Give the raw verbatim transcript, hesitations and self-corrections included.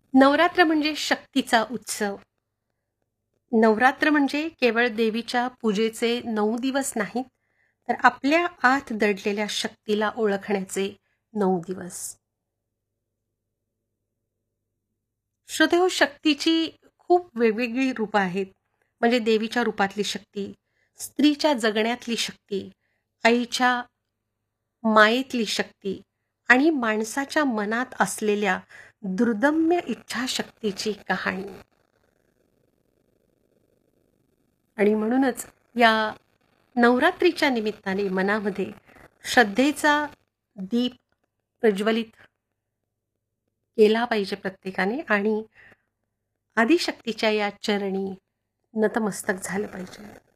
नवरात्र म्हणजे शक्तीचा उत्सव. नवरात्र म्हणजे केवळ देवीच्या पूजेचे नऊ दिवस नाहीत, तर आपल्या आत दडलेल्या शक्तीला ओळखण्याचे नऊ दिवस. श्रोतेहो, शक्तीची खूप वेगवेगळी रूपं आहेत. म्हणजे देवीच्या रूपातली शक्ती, स्त्रीच्या जगण्यातली शक्ती, आईच्या मायेतली शक्ती आणि माणसाच्या मनात असलेल्या दुर्दम्य इच्छाशक्तीची कहाणी. आणि म्हणूनच या नवरात्रीच्या निमित्ताने मनामध्ये श्रद्धेचा दीप प्रज्वलित केला पाहिजे प्रत्येकाने आणि आदिशक्तीच्या या चरणी नतमस्तक झालं पाहिजे.